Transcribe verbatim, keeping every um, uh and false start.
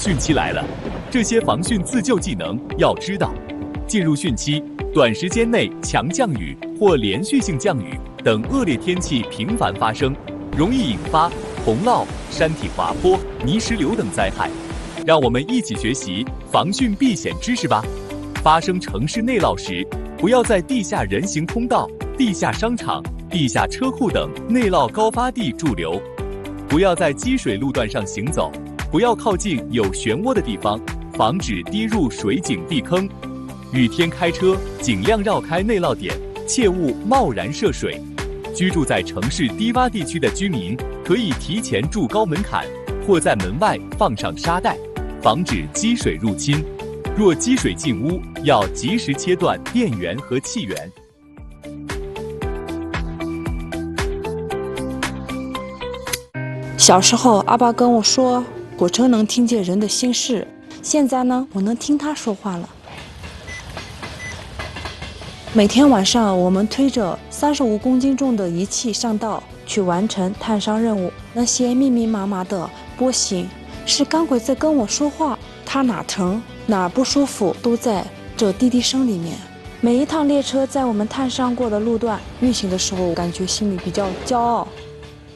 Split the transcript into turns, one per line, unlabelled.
汛期来了，这些防汛自救技能要知道。进入汛期，短时间内强降雨或连续性降雨等恶劣天气频繁发生，容易引发洪涝、山体滑坡、泥石流等灾害。让我们一起学习防汛避险知识吧。发生城市内涝时，不要在地下人行通道、地下商场、地下车库等内涝高发地驻留，不要在积水路段上行走，不要靠近有漩涡的地方，防止跌入水井地坑。雨天开车尽量绕开内涝点，切勿贸然涉水。居住在城市低洼地区的居民可以提前筑高门槛，或在门外放上沙袋，防止积水入侵。若积水进屋，要及时切断电源和气源。
小时候，阿爸跟我说，火车能听见人的心事。现在呢，我能听他说话了。每天晚上，我们推着三十五公斤重的仪器上道去完成探伤任务。那些密密麻麻的波形，是钢轨在跟我说话。它哪疼哪不舒服，都在这滴滴声里面。每一趟列车在我们探伤过的路段运行的时候，感觉心里比较骄傲。